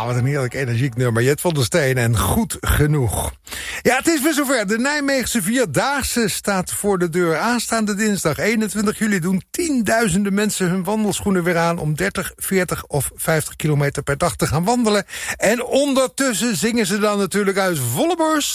Ah, wat een heerlijk energiek nummer. Jet van der Steen en Goed Genoeg. Ja, het is weer zover. De Nijmeegse Vierdaagse staat voor de deur. Aanstaande dinsdag 21 juli doen tienduizenden mensen hun wandelschoenen weer aan om 30, 40 of 50 kilometer per dag te gaan wandelen. En ondertussen zingen ze dan natuurlijk uit volle borst